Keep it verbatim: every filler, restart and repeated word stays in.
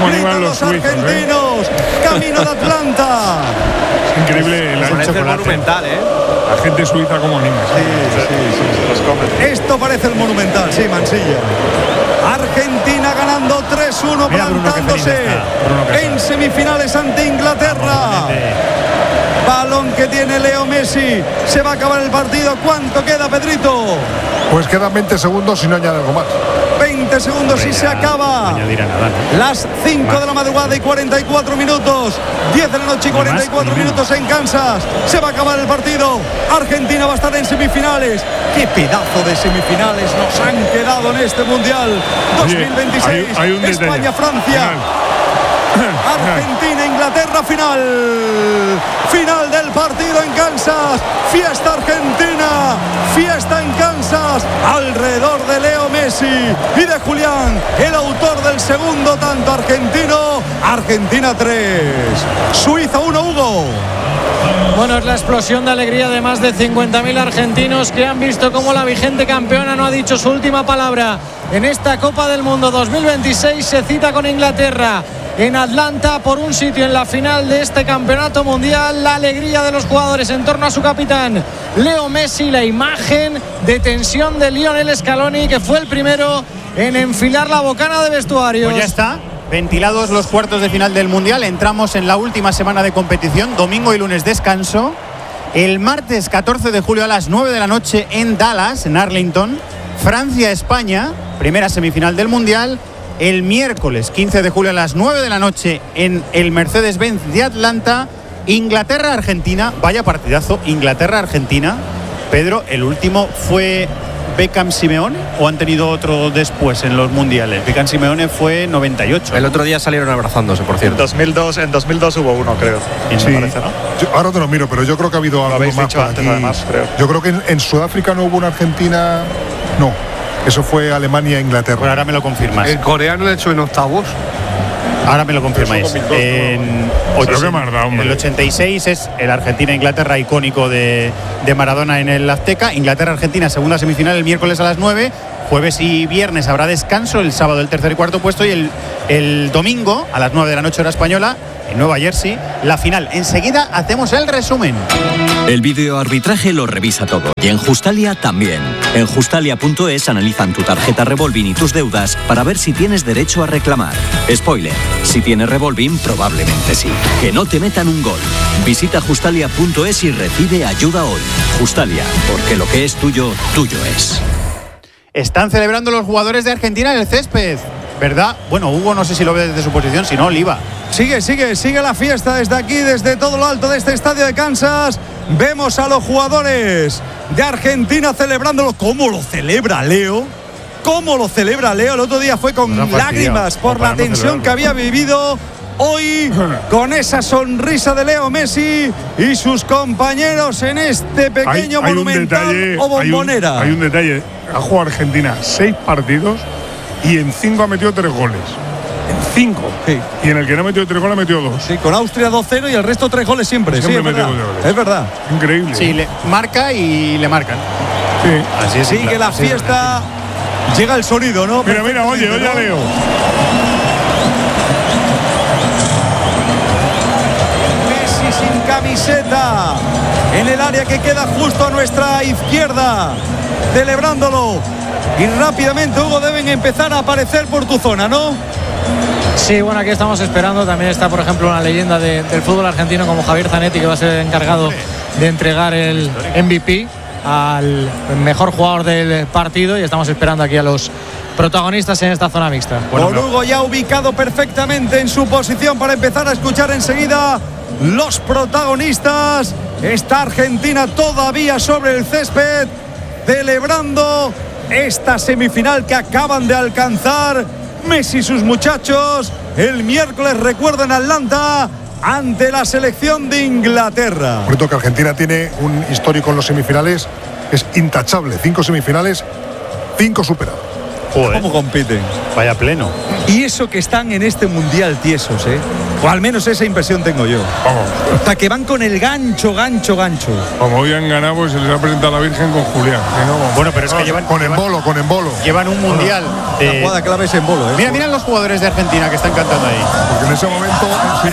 gritan los, los suizos, argentinos, ¿eh? Camino de Atlanta. Es increíble el parece monumental, ¿eh? La gente suiza como niños. Sí, sí, sí, sí, sí. Esto parece el monumental, sí, Mansilla. Argentina ganando tres uno, plantándose en semifinales ante Inglaterra. Balón que tiene Leo Messi. Se va a acabar el partido. ¿Cuánto queda, Pedrito? Pues quedan veinte segundos si no añade algo más. veinte segundos y se acaba. Las cinco de la madrugada y cuarenta y cuatro minutos. diez de la noche y cuarenta y cuatro minutos en Kansas. Se va a acabar el partido. Argentina va a estar en semifinales. ¡Qué pedazo de semifinales nos han quedado en este Mundial dos mil veintiséis! Oye, hay, hay España-Francia. Argentina, Inglaterra, final. Final del partido en Kansas. Fiesta argentina. Fiesta en Kansas. Alrededor de Leo Messi y de Julián, el autor del segundo tanto argentino. Argentina tres, Suiza uno, Hugo. Bueno, es la explosión de alegría de más de cincuenta mil argentinos que han visto cómo la vigente campeona no ha dicho su última palabra en esta Copa del Mundo dos mil veintiséis. Se cita con Inglaterra en Atlanta por un sitio en la final de este campeonato mundial. La alegría de los jugadores en torno a su capitán Leo Messi, la imagen de tensión de Lionel Scaloni, que fue el primero en enfilar la bocana de vestuarios. Pues ya está, ventilados los cuartos de final del mundial. Entramos en la última semana de competición, domingo y lunes descanso. El martes catorce de julio a las nueve de la noche en Dallas, en Arlington, Francia-España, primera semifinal del mundial. El miércoles quince de julio a las nueve de la noche en el Mercedes-Benz de Atlanta, Inglaterra-Argentina. Vaya partidazo, Inglaterra-Argentina. Pedro, ¿el último fue Beckham-Simeone o han tenido otro después en los mundiales? Beckham-Simeone fue noventa y ocho. El otro día salieron abrazándose, por cierto. En dos mil dos, en dos mil dos hubo uno, creo. Sí. Me parece, ¿no? Yo, ahora te lo miro, pero yo creo que ha habido algo más dicho antes, además, creo. Yo creo que en, en Sudáfrica no hubo una Argentina. No. Eso fue Alemania-Inglaterra. Bueno, ahora me lo confirmas. El coreano le echó en octavos. Ahora me lo confirmáis. En el ochenta y seis es el Argentina-Inglaterra icónico de, de Maradona en el Azteca. Inglaterra-Argentina, segunda semifinal el miércoles a las nueve. Jueves y viernes habrá descanso. El sábado el tercer y cuarto puesto. Y el, el domingo a las nueve de la noche hora española, en Nueva Jersey, la final. Enseguida hacemos el resumen. El videoarbitraje lo revisa todo y en Justalia también. En Justalia punto es analizan tu tarjeta Revolving y tus deudas para ver si tienes derecho a reclamar. Spoiler, si tienes Revolving probablemente sí. Que no te metan un gol. Visita Justalia punto es y recibe ayuda hoy. Justalia, porque lo que es tuyo, tuyo es. Están celebrando los jugadores de Argentina en el césped, ¿verdad? Bueno, Hugo no sé si lo ve desde su posición, si no, Oliva. Sigue, sigue, sigue la fiesta desde aquí, desde todo lo alto de este estadio de Kansas. Vemos a los jugadores de Argentina celebrándolo. ¿Cómo lo celebra Leo? ¿Cómo lo celebra Leo? El otro día fue con no lágrimas por la tensión no que había vivido. Hoy, con esa sonrisa de Leo Messi y sus compañeros en este pequeño hay, hay monumental detalle, o bombonera. Hay un, hay un detalle. Ha jugado Argentina seis partidos y en cinco ha metido tres goles. En cinco. Sí. Y en el que no ha metido tres goles ha metido dos. Sí, con Austria dos cero y el resto tres goles siempre. siempre sí, es, verdad. Goles. es verdad. Increíble. Sí, le marca y le marcan. Sí. Así es. Sigue la fiesta. Llega el sonido, ¿no? Mira, mira, oye, oye a Leo. Messi sin camiseta. En el área que queda justo a nuestra izquierda. Celebrándolo. Y rápidamente, Hugo, deben empezar a aparecer por tu zona, ¿no? Sí, bueno, aquí estamos esperando. También está, por ejemplo, una leyenda de, del fútbol argentino como Javier Zanetti, que va a ser el encargado de entregar el M V P al mejor jugador del partido. Y estamos esperando aquí a los protagonistas en esta zona mixta. Bueno, Con Hugo ya ubicado perfectamente en su posición para empezar a escuchar enseguida los protagonistas. Está Argentina todavía sobre el césped, celebrando esta semifinal que acaban de alcanzar Messi y sus muchachos. El miércoles, recuerden, Atlanta ante la selección de Inglaterra. Por que Argentina tiene un histórico en los semifinales, es intachable. Cinco semifinales, cinco superados. Joder. ¿Cómo compiten? Vaya pleno. Y eso que están en este mundial tiesos, ¿eh? O al menos esa impresión tengo yo. Vamos. O sea, que van con el gancho, gancho, gancho. Como hoy han ganado, pues se les ha presentado a la Virgen con Julián. Si no, Bueno, pero es que llevan, Con llevan, embolo, con embolo. llevan un mundial. La de- jugada clave es en bolo, ¿eh? Mira, mira los jugadores de Argentina que están cantando ahí. Porque en ese momento, en su